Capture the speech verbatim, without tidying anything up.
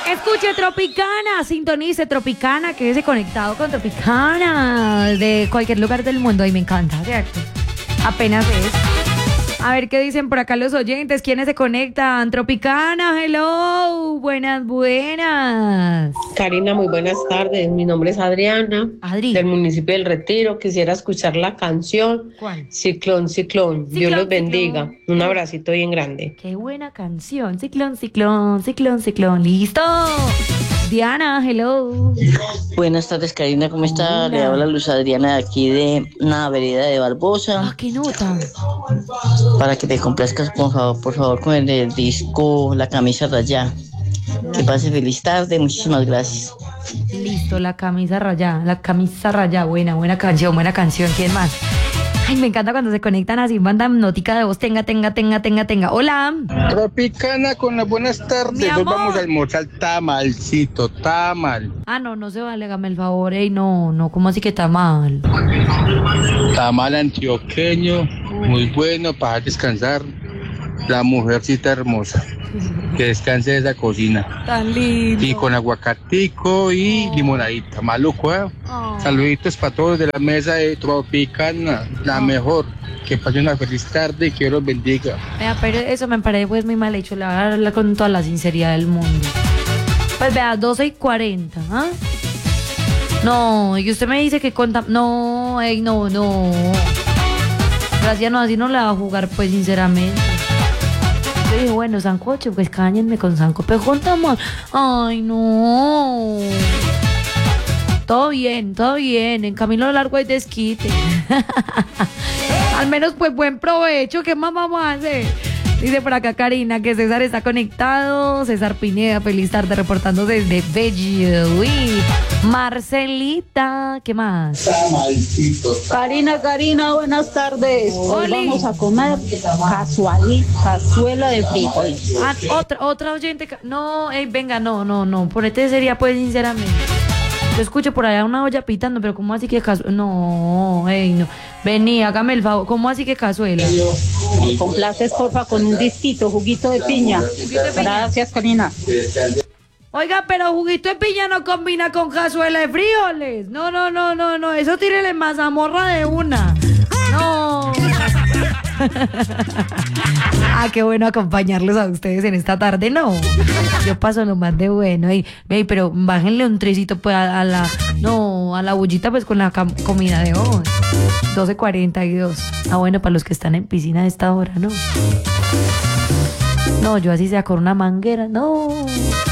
Escuche Tropicana, sintonice Tropicana, quédese conectado con Tropicana de cualquier lugar del mundo y me encanta, ¿cierto? Apenas es. A ver qué dicen por acá los oyentes, quiénes se conectan. Tropicana, hello, buenas, buenas. Karina, muy buenas tardes. Mi nombre es Adriana, Adri. del municipio del Retiro. Quisiera escuchar la canción ¿Cuál? Ciclón, Ciclón. Dios Ciclón, los bendiga. ciclón. Un abracito bien grande. Qué buena canción. Ciclón, ciclón, ciclón, ciclón. ¡Listo! Diana, hello. Buenas tardes, Karina, ¿cómo está? Hola. Le habla Luz Adriana de aquí de una vereda de Barbosa. Ah, qué nota. Para que te complazcas, por favor, por favor, con el, el disco La Camisa Rayá. Que pase feliz tarde, muchísimas gracias. Listo, la camisa rayada, la camisa rayada, buena, buena canción, buena canción. ¿Quién más? Ay, me encanta cuando se conectan así, mandan notica de voz, tenga, tenga, tenga, tenga, tenga. Hola. Tropicana con las buenas Mi tardes. Hoy amor. vamos a almorzar tamalcito, tamal. Ah, no, no se vale, hágame el favor, ey, no, no, ¿cómo así que está mal? Tamal antioqueño, muy bueno para descansar. La mujercita hermosa. Que descanse de esa cocina. Tan lindo. Y con aguacatico y limonadita. Maluco, ¿eh? Oh. Saluditos para todos de la mesa de Tropicana, la Oh. mejor. Que pasen una feliz tarde y que Dios los bendiga. Vea, pero eso me parece pues muy mal hecho, la voy a hablar con toda la sinceridad del mundo. Pues vea, doce y cuarenta, ¿ah? No, y usted me dice que conta... No, ey, no, no. Gracias, no, así no la va a jugar, pues, sinceramente. Yo dije, bueno, sancocho, pues cáñenme con sancocho, pero con tamal. Ay, no. Todo bien, todo bien. En camino largo hay desquite. Al menos, pues, buen provecho. ¿Qué más vamos a hacer? Dice por acá Karina que César está conectado. César Pineda, feliz tarde reportando desde Bello. Y Marcelita, ¿qué más? Karina, Karina, buenas tardes. Hoy Oli. vamos a comer casualí, cazuela de frijoles. Ah, otra, otra oyente. ca- No, ey, venga, no, no, no. Ponete sería, pues, sinceramente. Yo escucho por allá una olla pitando, pero ¿cómo así que cazuela? No, ey, no. Vení, hágame el favor. ¿Cómo así que cazuela? Me complaces, porfa, con un disquito, juguito de piña. de piña. Gracias, Karina. Oiga, pero juguito de piña no combina con cazuela de frijoles. No, no, no, no, no. Eso tírele mazamorra de una. No. Ah, qué bueno acompañarlos a ustedes en esta tarde, no. Yo paso lo más de bueno. Ey, ey, pero bájenle un tresito pues a, a la. No, a la bullita pues con la cam- comida de hoy. doce cuarenta y dos. Ah, bueno, para los que están en piscina a esta hora, ¿no? No, yo así sea con una manguera, no.